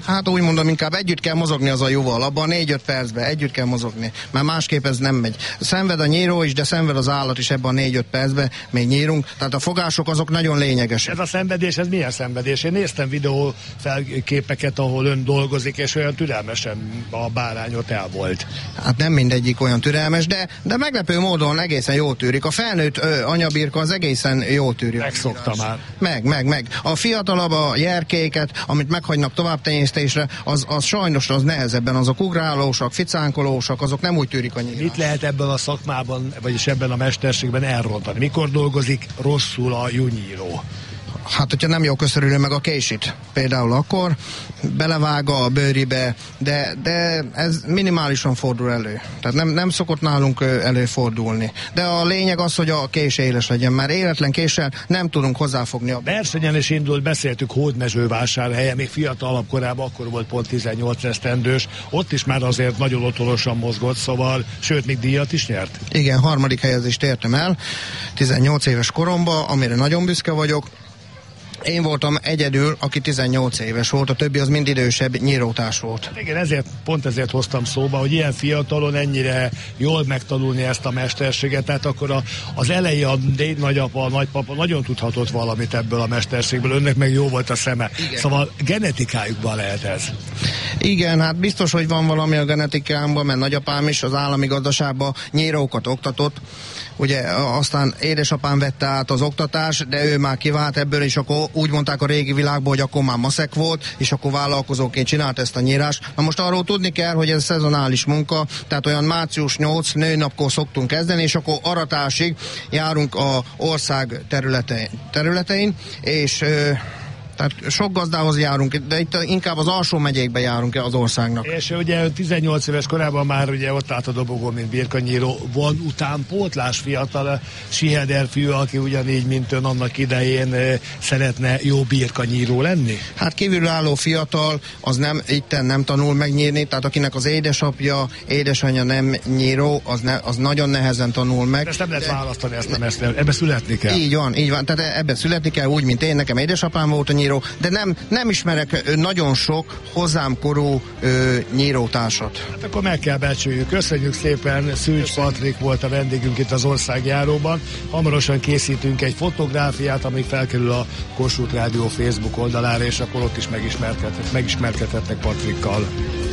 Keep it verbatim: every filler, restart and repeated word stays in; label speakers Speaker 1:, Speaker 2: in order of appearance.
Speaker 1: Hát úgy mondom, inkább együtt kell mozogni az ajuval, abban négy-öt percben együtt kell mozogni, mert másképp ez nem megy. Szenved a nyíró is, de szenved az állat is ebben a négy-öt percben, még nyírunk, tehát a fogások azok nagyon lényegesek.
Speaker 2: Ez a szenvedés, ez milyen szenvedés? Én néztem videó felképeket, ahol ön dolgozik, és olyan türelmesen a bárányot el volt.
Speaker 1: Hát nem mindegyik olyan türelmes, de, de meglepő módon egészen jól tűrik. A felnőtt ö, anyabirka az egészen jól tűri.
Speaker 2: Megszokta már.
Speaker 1: Meg, meg, meg. A fiatalabb, a jerkéket, amit meghagynak tovább tenyésztésre, az, az sajnos az nehezebben, azok ugrálósak, ficánkolósak, azok nem úgy tűrik a nyírás.
Speaker 2: Mit lehet ebben a szakmában, vagyis ebben a mesterségben elrontani? Mikor dolgozik rosszul a junyíró?
Speaker 1: Hát, hogyha nem jó köszörülő meg a késit, például akkor belevág a bőribe, de, de ez minimálisan fordul elő. Tehát nem, nem szokott nálunk előfordulni. De a lényeg az, hogy a kés éles legyen, mert életlen késsel nem tudunk hozzáfogni. A...
Speaker 2: Versenyen is indult, beszéltük Hódmezővásárhelye, még fiatalabb korában, akkor volt pont tizennyolc esztendős, ott is már azért nagyon otthonosan mozgott, szóval, sőt, még díjat is nyert.
Speaker 1: Igen, harmadik helyezést értem el, tizennyolc éves koromban, amire nagyon büszke vagyok. Én voltam egyedül, aki tizennyolc éves volt, a többi az mind idősebb nyírótás volt.
Speaker 2: Igen, ezért, pont ezért hoztam szóba, hogy ilyen fiatalon ennyire jól megtanulni ezt a mesterséget, tehát akkor a, az elején a déd nagyapa, a nagypapa nagyon tudhatott valamit ebből a mesterségből, önnek meg jó volt a szeme. Igen. Szóval genetikájukban lehet ez.
Speaker 1: Igen, hát biztos, hogy van valami a genetikámban, mert nagyapám is az állami gazdaságban nyírókat oktatott. Ugye aztán édesapám vette át az oktatás, de ő már kivált ebből, és akkor úgy mondták a régi világban, hogy akkor már maszek volt, és akkor vállalkozóként csinált ezt a nyírást. Na most arról tudni kell, hogy ez szezonális munka, tehát olyan március nyolc nőnapkor szoktunk kezdeni, és akkor aratásig járunk a ország területein, területein és tehát sok gazdához járunk, de itt inkább az alsó megyékbe járunk az országnak.
Speaker 2: És ugye tizennyolc éves korában már ugye ott állt a dobogó, mint birkanyíró. Van utánpótlás fiatal Siheder fiú, aki ugyanígy, mint ön annak idején szeretne jó birkanyíró lenni?
Speaker 1: Hát kívülálló fiatal, az nem, itten nem tanul megnyírni, tehát akinek az édesapja, édesanyja nem nyíró, az, ne, az nagyon nehezen tanul meg.
Speaker 2: De ezt nem lehet de... választani, ezt nem, ezt nem, ebbe születni kell.
Speaker 1: Így van, így van, tehát ebbe születni kell, úgy, mint én, nekem édesapám volt a nyíró, de nem, nem ismerek nagyon sok hozzám korú ö, nyírótársat.
Speaker 2: Hát akkor meg kell becsüljük. Köszönjük szépen, Szűcs Patrik volt a vendégünk itt az Országjáróban. Hamarosan készítünk egy fotográfiát, ami felkerül a Kossuth Rádió Facebook oldalára, és akkor ott is megismerkedhetnek, megismerkedhetnek Patrikkal.